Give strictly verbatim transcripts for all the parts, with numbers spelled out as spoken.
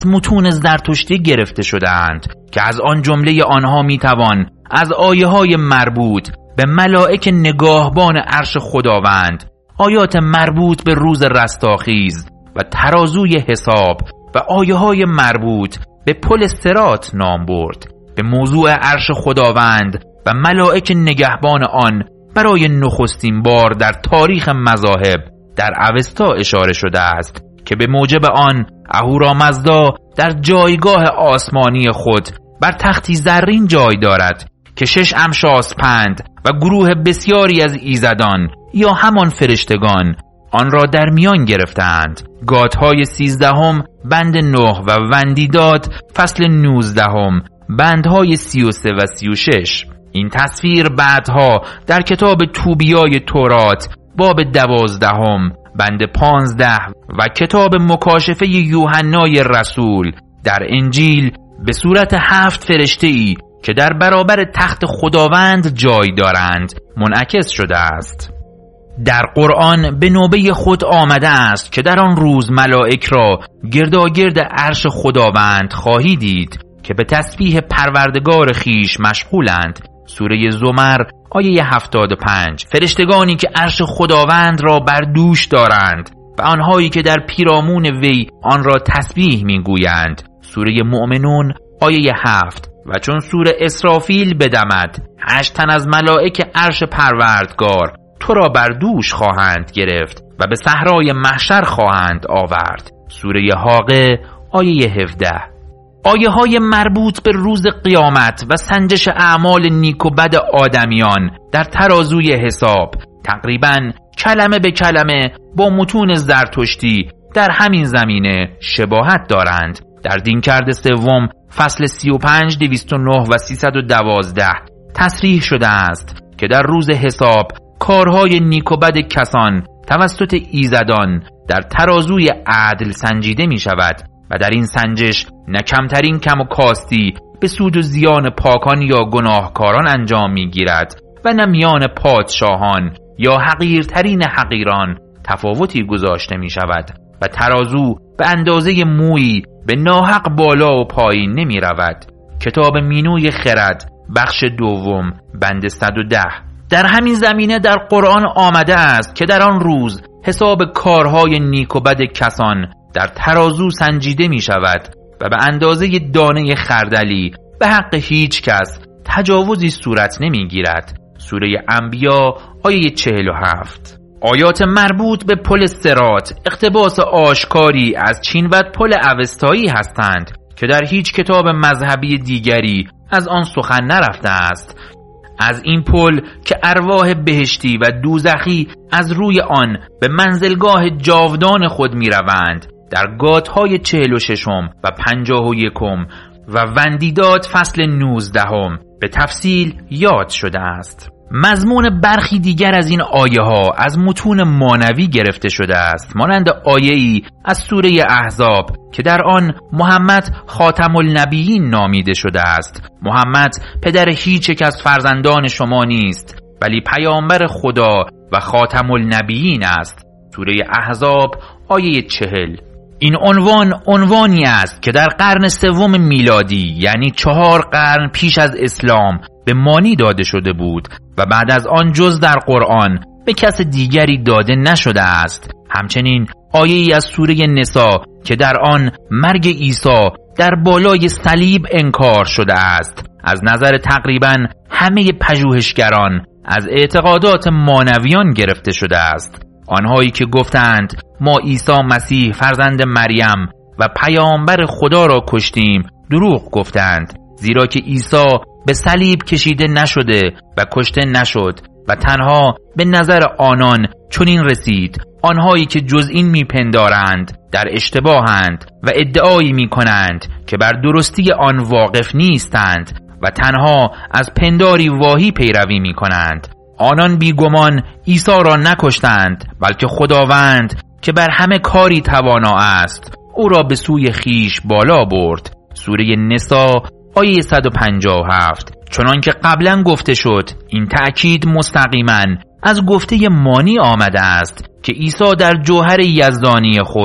متون زرتشتی گرفته شده‌اند که از آن جمله آنها میتوان از آیه‌های مربوط به ملائک نگاهبان عرش خداوند، آیات مربوط به روز رستاخیز و ترازوی حساب و آیه‌های مربوط به پل صراط نام برد. به موضوع عرش خداوند و ملائک نگهبان آن برای نخستین بار در تاریخ مذاهب در اوستا اشاره شده است که به موجب آن اهورامزدا در جایگاه آسمانی خود بر تختی زرین جای دارد که شش امشاسپند و گروه بسیاری از ایزدان یا همان فرشتگان آن را در میان گرفتند. گاتهای سیزدهم بند نه و وندیداد فصل نوزدهم بندهای سی و سه و سی و شش. این تصویر بعدها در کتاب توبیای تورات باب دوازدهم بند پانزده و کتاب مکاشفه یوحنای رسول در انجیل به صورت هفت فرشته‌ای که در برابر تخت خداوند جای دارند منعکس شده است. در قرآن به نوبه خود آمده است که در آن روز ملائک را گرداگرد عرش خداوند خواهی دید که به تسبیح پروردگار خیش مشغولند. سوره زمر آیه هفتاد و پنج. فرشتگانی که عرش خداوند را بر دوش دارند و آنهایی که در پیرامون وی آن را تسبیح میگویند. سوره مؤمنون آیه هفت. و چون سوره اسرافیل بدمد، هشت تن از ملائک عرش پروردگار تو را بر دوش خواهند گرفت و به صحرای محشر خواهند آورد. سوره حاقه آیه هفده. آیه های مربوط به روز قیامت و سنجش اعمال نیک و بد آدمیان در ترازوی حساب تقریباً کلمه به کلمه با متون زرتشتی در همین زمینه شباهت دارند. در دینکرد سوم فصل سی و پنج دویست و نه و سیصد و دوازده تصریح شده است که در روز حساب کارهای نیک و بد کسان توسط ایزدان در ترازوی عدل سنجیده می شود و در این سنجش نه کمترین کم و کاستی به سود و زیان پاکان یا گناهکاران انجام می گیرد و نه میان پادشاهان یا حقیرترین حقیران تفاوتی گذاشته می شود و ترازو به اندازه مویی به ناحق بالا و پایین نمی رود. کتاب مینوی خرد بخش دوم بند صد و ده. در همین زمینه در قرآن آمده است که در آن روز حساب کارهای نیک و بد کسان در ترازو سنجیده می شود و به اندازه دانه خردلی به حق هیچ کس تجاوزی صورت نمی گیرد. سوره انبیا آیه چهل و هفت. آیات مربوط به پل صراط اقتباس آشکاری از چینوت پل اوستایی هستند که در هیچ کتاب مذهبی دیگری از آن سخن نرفته است. از این پل که ارواح بهشتی و دوزخی از روی آن به منزلگاه جاودان خود می روند در گاتهای چهل و ششم و پنجاه و یکم و وندیداد فصل نوزدهم به تفصیل یاد شده است. مضمون برخی دیگر از این آیه ها از متون مانوی گرفته شده است، مانند آیه‌ای از سوره احزاب که در آن محمد خاتم النبیین نامیده شده است. محمد پدر هیچ یک از فرزندان شما نیست ولی پیامبر خدا و خاتم النبیین است. سوره احزاب آیه چهل. این عنوان عنوانی است که در قرن سوم میلادی یعنی چهار قرن پیش از اسلام به مانی داده شده بود و بعد از آن جز در قرآن به کس دیگری داده نشده است. همچنین آیه‌ای از سوره نساء که در آن مرگ عیسی در بالای صلیب انکار شده است از نظر تقریباً همه پژوهشگران از اعتقادات مانویان گرفته شده است. آنهایی که گفتند ما عیسی مسیح فرزند مریم و پیامبر خدا را کشتیم دروغ گفتند، زیرا که عیسی به صلیب کشیده نشده و کشته نشد و تنها به نظر آنان چنین رسید. آنهایی که جز این میپندارند در اشتباهند و ادعایی میکنند که بر درستی آن واقف نیستند و تنها از پنداری واهی پیروی میکنند. آنان بیگمان عیسی را نکشتند بلکه خداوند که بر همه کاری توانا است او را به سوی خیش بالا برد. سوره نساء آیه صد و پنجاه و هفت. چنان که قبلا گفته شد این تأکید مستقیما از گفته مانی آمده است که عیسی در جوهر یزدانی خود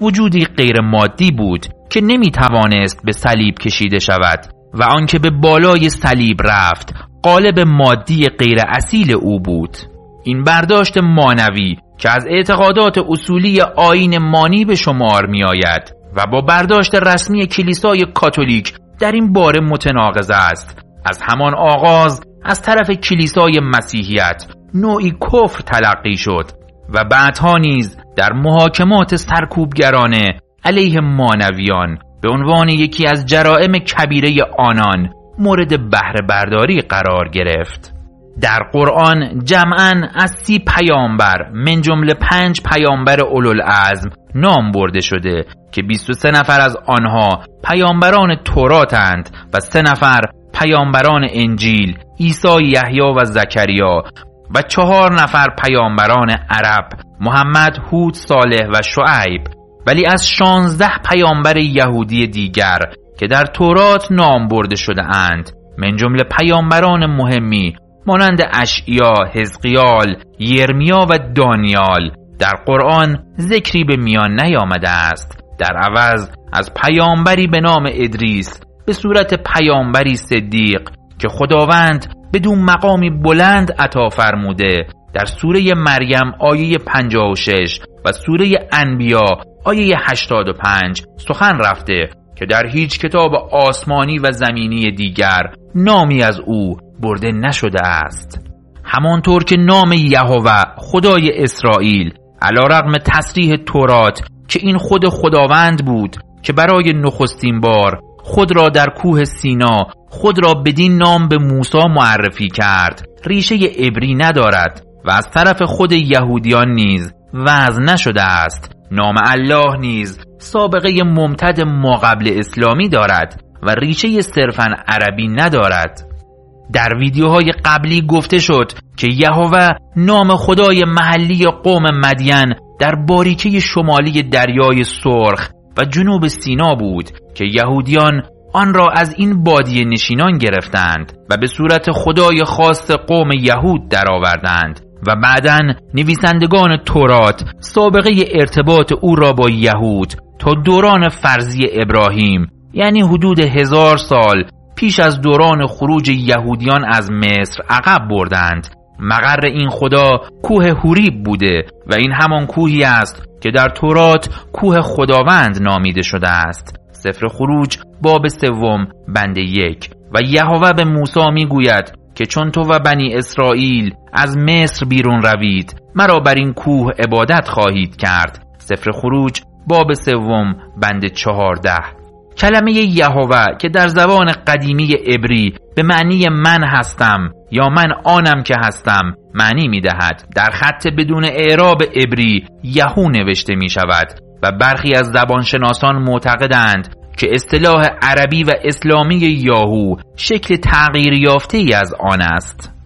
وجودی غیر مادی بود که نمی توانست به صلیب کشیده شود و آنکه به بالای صلیب رفت قالب مادی غیر اصیل او بود. این برداشت مانوی که از اعتقادات اصولی آیین مانی به شمار می آید و با برداشت رسمی کلیسای کاتولیک در این باره متناقض است، از همان آغاز از طرف کلیسای مسیحیت نوعی کفر تلقی شد و بعدها نیز در محاکمات سرکوبگرانه علیه مانویان به عنوان یکی از جرائم کبیره آنان مورد بهره برداری قرار گرفت. در قرآن جمعاً از سی پیامبر من جمله پنج پیامبر اولوالعزم نام برده شده که بیست و سه نفر از آنها پیامبران توراتند و سه نفر پیامبران انجیل، عیسی، یحیی و زکریا، و چهار نفر پیامبران عرب، محمد، هود، صالح و شعیب. ولی از شانزده پیامبر یهودی دیگر که در تورات نام برده شده اند من جمله پیامبران مهمی مانند اشعیا، حزقیال، یرمیا و دانیال در قرآن ذکری به میان نیامده است. در عوض از پیامبری به نام ادریس به صورت پیامبری صدیق که خداوند بدون مقامی بلند عطا فرموده در سوره مریم آیه پنجاه و شش و سوره انبیا آیه هشتاد و پنج سخن رفته که در هیچ کتاب آسمانی و زمینی دیگر نامی از او برده نشده است. همانطور که نام یهوه خدای اسرائیل علی رغم تصریح تورات که این خود خداوند بود که برای نخستین بار خود را در کوه سینا خود را بدین نام به موسی معرفی کرد ریشه عبری ندارد و از طرف خود یهودیان نیز وضع نشده است، نام الله نیز سابقه ممتد ماقبل اسلامی دارد و ریشه صرفاً عربی ندارد. در ویدیوهای قبلی گفته شد که یهوه نام خدای محلی قوم مدین در باریکه شمالی دریای سرخ و جنوب سینا بود که یهودیان آن را از این بادیه نشینان گرفتند و به صورت خدای خاص قوم یهود درآوردند و بعداً نویسندگان تورات سابقه ارتباط او را با یهود تا دوران فرضی ابراهیم، یعنی حدود هزار سال پیش از دوران خروج یهودیان از مصر عقب بردند. مقر این خدا کوه حوریب بوده و این همان کوهی است که در تورات کوه خداوند نامیده شده است. سفر خروج باب سوم بند یک. و یهوه به موسی می گوید که چون تو و بنی اسرائیل از مصر بیرون روید مرا بر این کوه عبادت خواهید کرد. سفر خروج باب سوم بند چهارده. کلمه یهوه که در زبان قدیمی عبری به معنی من هستم یا من آنم که هستم معنی می دهد. در خط بدون اعراب عبری یهو نوشته می شود و برخی از زبانشناسان معتقدند که اصطلاح عربی و اسلامی یاهو شکل تغییر یافته ای از آن است.